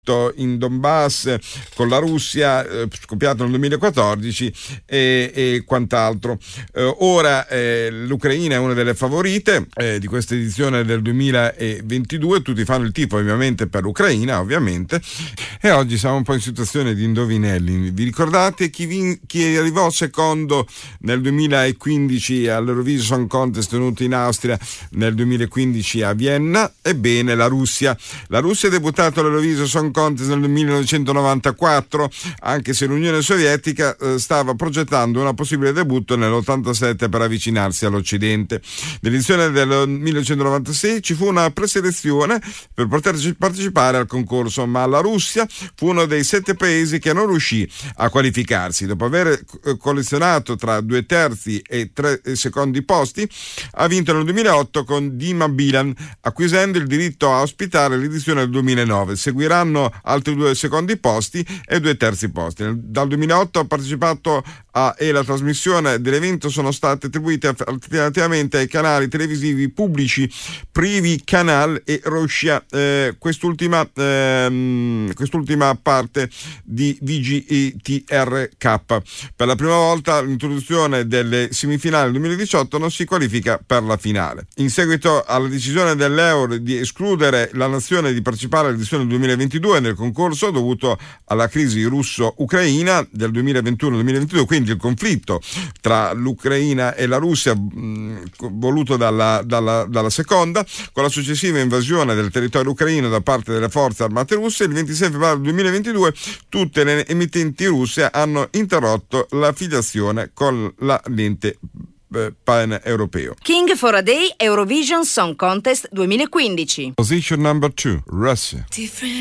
in Donbass con la Russia, scoppiato nel 2014 e quant'altro. Ora l'Ucraina è una delle favorite di questa edizione del 2022, tutti fanno il tifo ovviamente per l'Ucraina, ovviamente, e oggi siamo un po' in situazione di indovinelli. Vi ricordate chi arrivò secondo nel 2015 all'Eurovision Song Contest tenuto in Austria nel 2015 a Vienna? Ebbene, la Russia è debuttata all'Eurovision Song Contest nel 1994, anche se l'Unione Sovietica stava progettando una possibile debutto nell'87 per avvicinarsi all'Occidente. Nell'edizione del 1996 ci fu una preselezione per poter partecipare al concorso, ma la Russia fu uno dei 7 paesi che non riuscì a qualificarsi. Dopo aver collezionato tra 2 terzi e 3 secondi posti, ha vinto nel 2008 con Dima Bilan, acquisendo il diritto a ospitare l'edizione del 2009. Seguiranno altri 2 secondi posti e 2 terzi posti. Dal 2008 ha partecipato e la trasmissione dell'evento sono state attribuite alternativamente ai canali televisivi pubblici Privy Canal e Russia, quest'ultima parte di VGTRK. Per la prima volta l'introduzione delle semifinali 2018 non si qualifica per la finale. In seguito alla decisione dell'Euro di escludere la nazione di partecipare all'edizione 2022 nel concorso dovuto alla crisi russo-ucraina del 2021-2022, quindi il conflitto tra l'Ucraina e la Russia voluto dalla seconda, con la successiva invasione del territorio ucraino da parte delle forze armate russe, il 26 febbraio 2022 tutte le emittenti russe hanno interrotto l'affiliazione con l'ente pan-europeo. King for a Day Eurovision Song Contest 2015. Position number 2, Russia.